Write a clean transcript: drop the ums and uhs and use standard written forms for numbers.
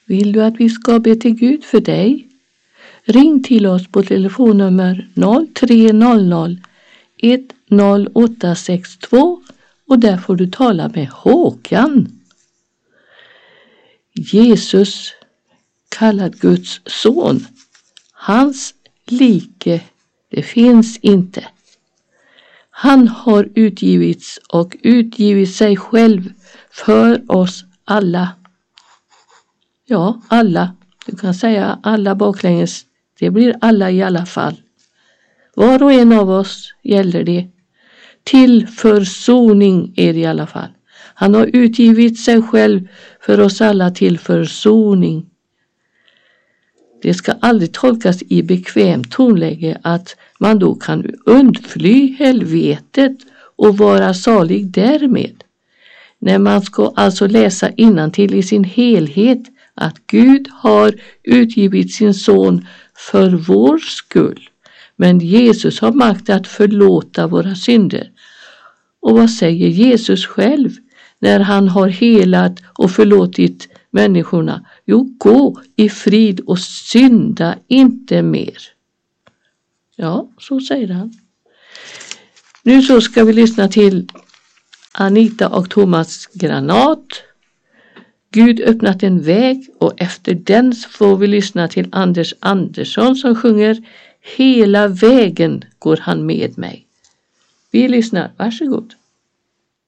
Vill du att vi ska be till Gud för dig? Ring till oss på telefonnummer 0300 10862 och där får du tala med Håkan. Jesus, kallad Guds son, hans like, det finns inte. Han har utgivits och utgivit sig själv för oss alla. Ja, alla. Du kan säga alla baklänges. Det blir alla i alla fall. Var och en av oss gäller det. Till försoning är det i alla fall. Han har utgivit sig själv för oss alla till försoning. Det ska aldrig tolkas i bekvämt tonläge att man då kan undfly helvetet och vara salig därmed. När man ska alltså läsa innantill i sin helhet att Gud har utgivit sin son för vår skull. Men Jesus har makt att förlåta våra synder. Och vad säger Jesus själv när han har helat och förlåtit människorna? Jo, gå i frid och synda inte mer. Ja, så säger han. Nu så ska vi lyssna till Anita och Thomas Granat. Gud öppnat en väg, och efter den får vi lyssna till Anders Andersson som sjunger Hela vägen går han med mig. Vi lyssnar, varsågod.